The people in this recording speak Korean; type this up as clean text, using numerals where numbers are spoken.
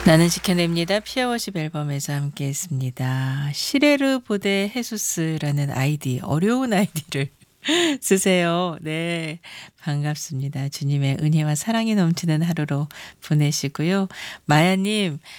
나는 지켜냅니다. 피아워십 앨범에서 함께했습니다. 시레르 보데 헤수스라는 아이디, 어려운 아이디를 쓰세요. 네, 반갑습니다. 주님의 은혜와 사랑이 넘치는 하루로 보내시고요. 마야님,